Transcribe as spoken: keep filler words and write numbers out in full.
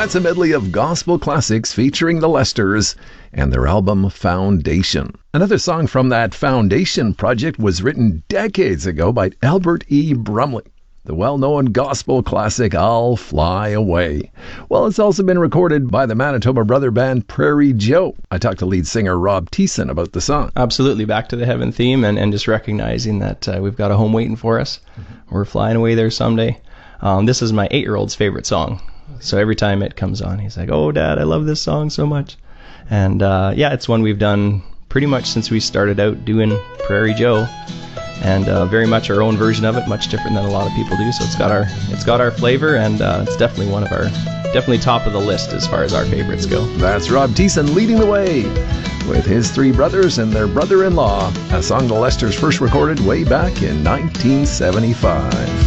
That's a medley of gospel classics featuring the Lesters and their album Foundation. Another song from that Foundation project was written decades ago by Albert E. Brumley. The well-known gospel classic, I'll Fly Away. Well, it's also been recorded by the Manitoba brother band Prairie Joe. I talked to lead singer Rob Thiessen about the song. Absolutely, back to the heaven theme and, and just recognizing that uh, we've got a home waiting for us. Mm-hmm. We're flying away there someday. Um, this is my eight-year-old's favorite song. So every time it comes on, he's like, oh, Dad, I love this song so much. And uh, yeah, it's one we've done pretty much since we started out doing Prairie Joe. And uh, very much our own version of it, much different than a lot of people do. So it's got our it's got our flavor, and uh, it's definitely one of our definitely top of the list as far as our favorites go. That's Rob Thiessen leading the way with his three brothers and their brother-in-law, a song the Lesters first recorded way back in nineteen seventy-five.